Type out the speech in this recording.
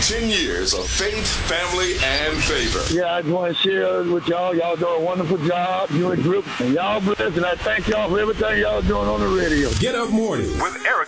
10 years of faith, family, and favor. Yeah, I just want to share with y'all. Y'all do a wonderful job, you and group, and y'all blessed, and I thank y'all for everything y'all doing on the radio. Get Up Morning with Eric